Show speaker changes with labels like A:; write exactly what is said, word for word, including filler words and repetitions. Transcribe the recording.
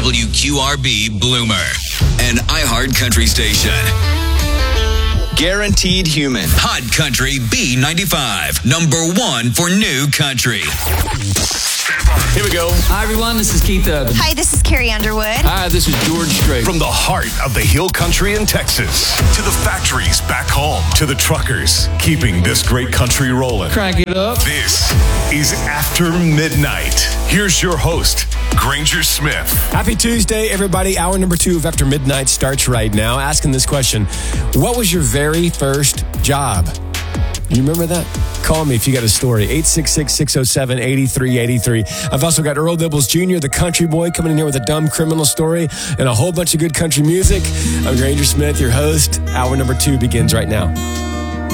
A: W Q R B Bloomer, an iHeart Country station. Guaranteed Human. Hot Country B ninety-five. Number one for new country.
B: Here we go.
C: Hi, everyone. This is Keith Urban.
D: Hi, this is Carrie Underwood.
C: Hi, this is George Strait.
B: From the heart of the Hill Country in Texas to the factories back home to the truckers keeping this great country rolling.
C: Crank it up.
B: This is After Midnight. Here's your host, Granger Smith.
E: Happy Tuesday, everybody. Hour number two of After Midnight starts right now. Asking this question: what was your very first job? You remember that? Call me if you got a story. eight six six, six oh seven, eight three eight three. I've also got Earl Dibbles Junior, the country boy, coming in here with a dumb criminal story and a whole bunch of good country music. I'm Granger Smith, your host. Hour number two begins right now.